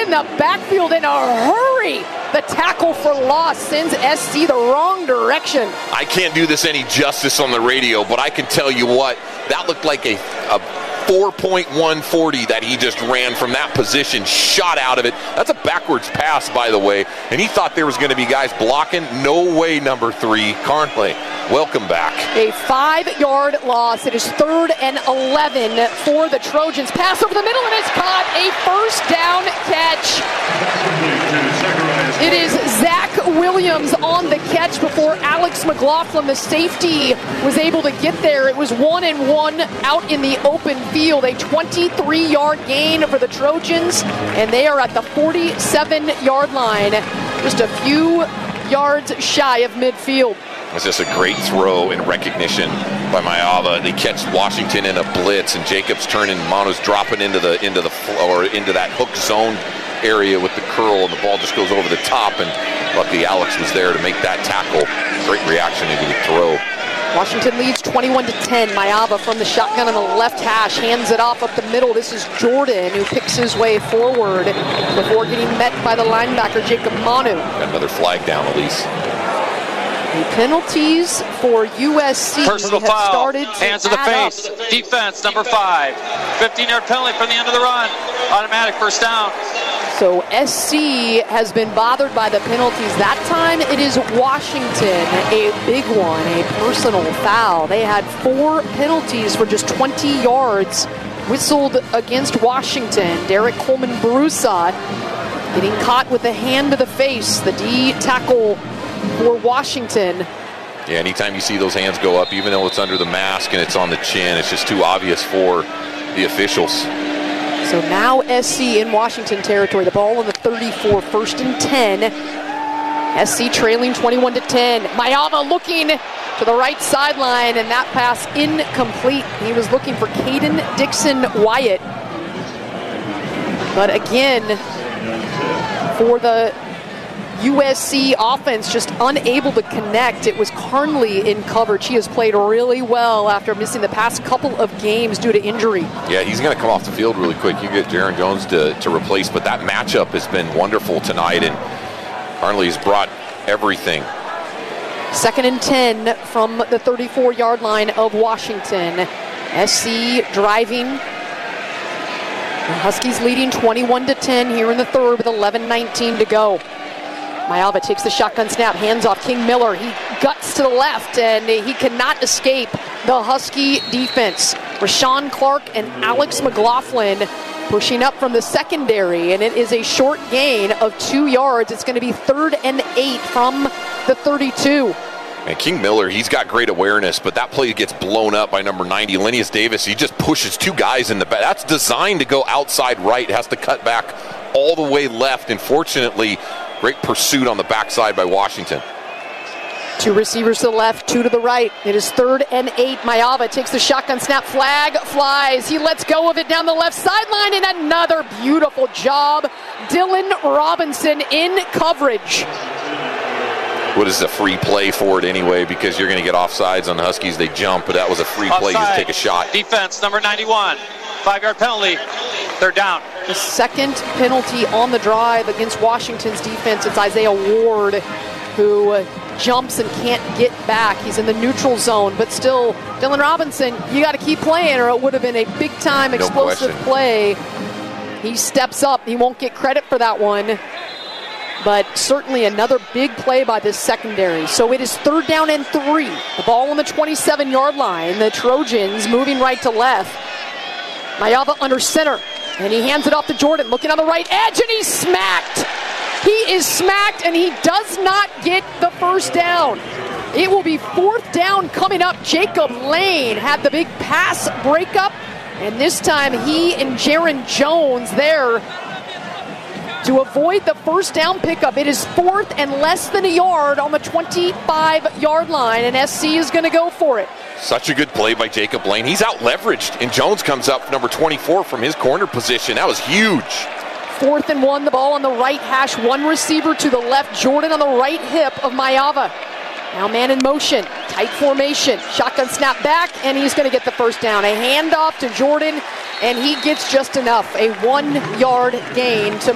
in the backfield in a hurry. The tackle for loss sends SC the wrong direction. I can't do this any justice on the radio, but I can tell you what, that looked like a 4.140 that he just ran from that position, shot out of it. That's a backwards pass, by the way, and he thought there was going to be guys blocking. No way, number 3. Carnley, welcome back. A 5-yard loss. It is 3rd and 11 for the Trojans. Pass over the middle, and it's caught. A first down catch. It is Zach Williams on the catch before Alex McLaughlin, the safety, was able to get there. It was 1-and-1 out in the open field. A 23-yard gain for the Trojans, and they are at the 47-yard line, just a few yards shy of midfield. It's just a great throw and recognition by Mayava. They catch Washington in a blitz, and Jacobs turning, Mono's dropping into that hook zone area with the curl, and the ball just goes over the top, and luckily Alex was there to make that tackle. Great reaction into the throw. Washington leads 21-10. Mayava from the shotgun on the left hash hands it off up the middle. This is Jordan who picks his way forward before getting met by the linebacker Jacob Manu. Got another flag down, Elise. The penalties for USC personal have foul, started to hands to the face, up. Defense, number 5. 15-yard penalty from the end of the run. Automatic first down. So SC has been bothered by the penalties. That time it is Washington, a big one, a personal foul. They had 4 penalties for just 20 yards whistled against Washington. Derek Coleman-Broussard getting caught with a hand to the face. The D tackle for Washington. Yeah, anytime you see those hands go up, even though it's under the mask and it's on the chin, it's just too obvious for the officials. So now SC in Washington territory. The ball on the 34, 1st and 10. SC trailing 21-10. Mayava looking to the right sideline, and that pass incomplete. He was looking for Caden Dixon-Wyatt. But again, for the USC offense, just unable to connect. It was Carnley in coverage. He has played really well after missing the past couple of games due to injury. Yeah, he's going to come off the field really quick. You get Jaron Jones to replace, but that matchup has been wonderful tonight, and Carnley's brought everything. 2nd and 10 from the 34-yard line of Washington. SC driving. The Huskies leading 21-10 here in the 3rd with 11:19 to go. Mayava takes the shotgun snap, hands off King Miller. He guts to the left, and he cannot escape the Husky defense. Rashawn Clark and Alex McLaughlin pushing up from the secondary, and it is a short gain of 2 yards. It's going to be 3rd and 8 from the 32. And King Miller, he's got great awareness, but that play gets blown up by number 90, Linneas Davis. He just pushes 2 guys in the back. That's designed to go outside right. It has to cut back all the way left, and fortunately, great pursuit on the backside by Washington. 2 receivers to the left, 2 to the right. It is 3rd and 8. Mayava takes the shotgun snap. Flag flies. He lets go of it down the left sideline, and another beautiful job. Dylan Robinson in coverage. What is a free play for it anyway, because you're going to get offsides on the Huskies. They jump, but that was a free play. You just take a shot. Defense, number 91. 5-yard penalty. They're down. The second penalty on the drive against Washington's defense. It's Isaiah Ward who jumps and can't get back. He's in the neutral zone, but still, Dylan Robinson, you got to keep playing or it would have been a big-time explosive play. He steps up. He won't get credit for that one, but certainly another big play by this secondary. So it is 3rd down and 3. The ball on the 27-yard line. The Trojans moving right to left. Mayava under center, and he hands it off to Jordan, looking on the right edge, and he's smacked. He is smacked, and he does not get the first down. It will be 4th down coming up. Jacob Lane had the big pass breakup, and this time he and Jaron Jones there to avoid the first down pickup. It is 4th and less than a yard on the 25-yard line, and SC is going to go for it. Such a good play by Jacob Lane. He's out-leveraged, and Jones comes up, number 24, from his corner position. That was huge. 4th and 1, the ball on the right hash. 1 receiver to the left. Jordan on the right hip of Mayava. Now man in motion. Tight formation. Shotgun snap back, and he's going to get the first down. A handoff to Jordan, and he gets just enough. A 1-yard gain to